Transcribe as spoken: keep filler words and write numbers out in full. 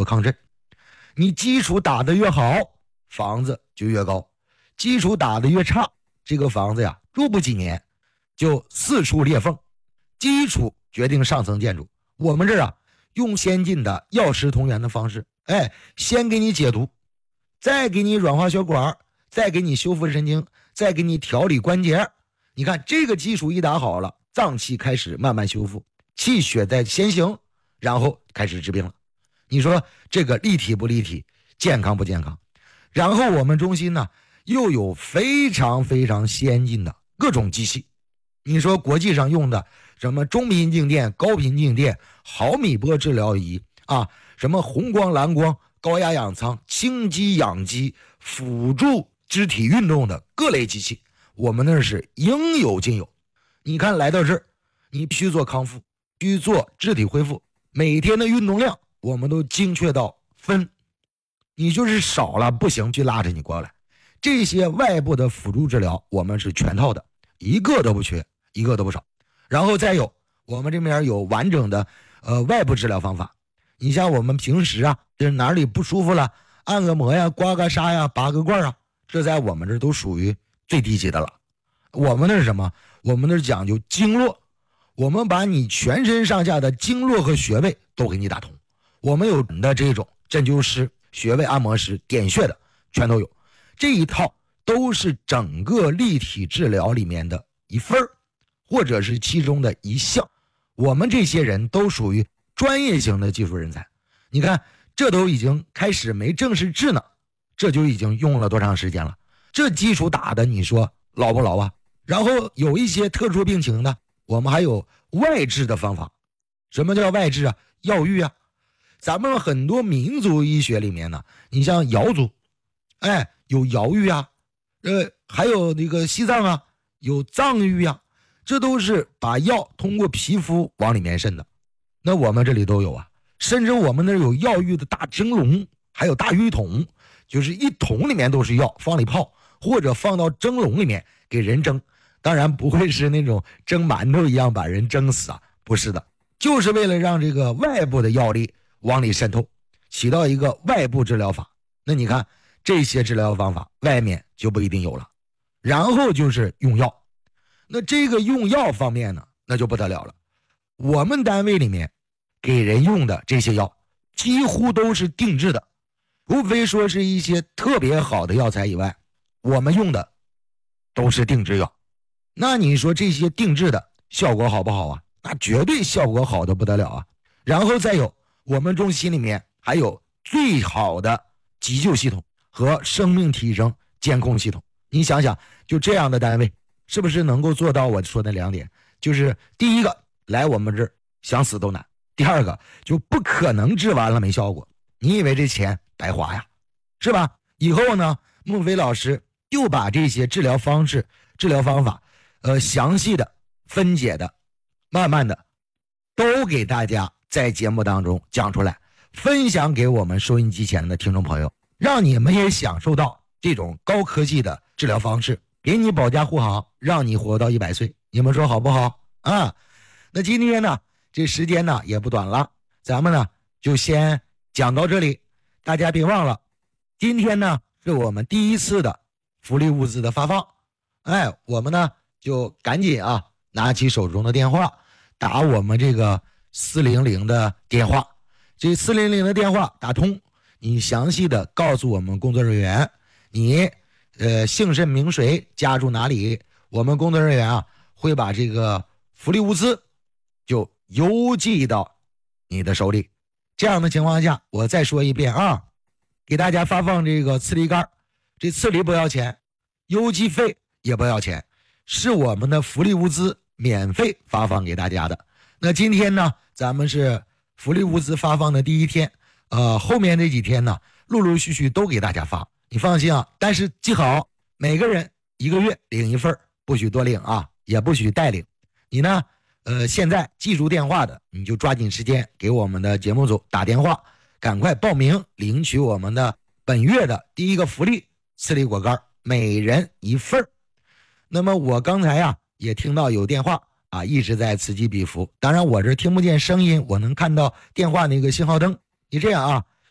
不抗震。你基础打得越好，房子就越高；基础打得越差，这个房子呀，住不几年就四处裂缝。基础决定上层建筑。我们这儿啊，用先进的药食同源的方式，哎，先给你解毒，再给你软化血管，再给你修复神经，再给你调理关节。你看这个基础一打好了，脏器开始慢慢修复，气血在先行，然后开始治病了。你说这个立体不立体，健康不健康？然后我们中心呢又有非常非常先进的各种机器，你说国际上用的什么中频静电、高频静电、毫米波治疗仪啊，什么红光、蓝光、高压氧舱、轻机、氧机，辅助肢体运动的各类机器，我们那是应有尽有。你看来到这儿，你必须做康复，必须做肢体恢复，每天的运动量我们都精确到分，你就是少了不行，去拉着你过来。这些外部的辅助治疗我们是全套的，一个都不缺，一个都不少。然后再有我们这边有完整的呃外部治疗方法。你像我们平时啊，这哪里不舒服了，按个摩呀、刮个痧呀、拔个罐啊，这在我们这都属于最低级的了。我们那是什么？我们那是讲究经络，我们把你全身上下的经络和穴位都给你打通。我们有的这种针灸师、穴位按摩师、点穴的全都有，这一套都是整个立体治疗里面的一份儿，或者是其中的一项。我们这些人都属于专业型的技术人才。你看这都已经开始没正式治呢，这就已经用了多长时间了？这基础打的你说牢不牢啊？然后有一些特殊病情的，我们还有外治的方法。什么叫外治啊？药浴啊。咱们很多民族医学里面呢，你像瑶族，哎，有瑶浴啊，呃，还有那个西藏啊，有藏浴啊，这都是把药通过皮肤往里面渗的。那我们这里都有啊，甚至我们那有药浴的大蒸笼，还有大浴桶，就是一桶里面都是药，放里泡，或者放到蒸笼里面给人蒸。当然不会是那种蒸馒头一样把人蒸死啊，不是的，就是为了让这个外部的药力往里渗透，起到一个外部治疗法。那你看这些治疗方法外面就不一定有了。然后就是用药，那这个用药方面呢，那就不得了了。我们单位里面给人用的这些药几乎都是定制的，除非说是一些特别好的药材以外，我们用的都是定制药。那你说这些定制的效果好不好啊？那绝对效果好的不得了啊。然后再有我们中心里面还有最好的急救系统和生命体征监控系统。你想想，就这样的单位是不是能够做到我说的两点？就是第一个，来我们这儿想死都难；第二个，就不可能治完了没效果，你以为这钱白花呀，是吧？以后呢，孟非老师又把这些治疗方式、治疗方法呃，详细的分解的慢慢的都给大家在节目当中讲出来，分享给我们收音机前的听众朋友，让你们也享受到这种高科技的治疗方式，给你保驾护航，让你活到一百岁。你们说好不好啊？那今天呢，这时间呢也不短了，咱们呢就先讲到这里。大家别忘了，今天呢是我们第一次的福利物资的发放。哎，我们呢就赶紧啊，拿起手中的电话，打我们这个四零零的电话。这四零零的电话打通，你详细的告诉我们工作人员，你呃姓甚名谁，家住哪里，我们工作人员啊会把这个福利物资就邮寄到你的手里。这样的情况下，我再说一遍啊，给大家发放这个次梨干，这次梨不要钱，邮寄费也不要钱，是我们的福利物资免费发放给大家的。那今天呢，咱们是福利物资发放的第一天，呃，后面这几天呢，陆陆续续都给大家发，你放心啊。但是记好，每个人一个月领一份，不许多领啊，也不许代领。你呢，呃，现在记住电话的，你就抓紧时间给我们的节目组打电话，赶快报名领取我们的本月的第一个福利次梨果干，每人一份。那么我刚才啊也听到有电话啊一直在此起彼伏，当然我这听不见声音，我能看到电话那个信号灯。你这样啊，